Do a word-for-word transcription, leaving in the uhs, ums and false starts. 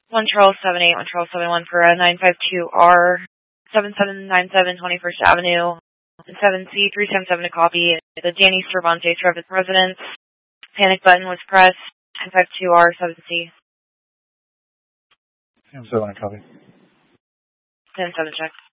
one Charles seven eight, one Charles seven one for a nine five two R, seven seven nine seven twenty-first Avenue, and seven C three seven seven to copy. The Danny Cervantes residence. Panic button was pressed. nine five two R, seven C. seven seven a copy. ten seven check.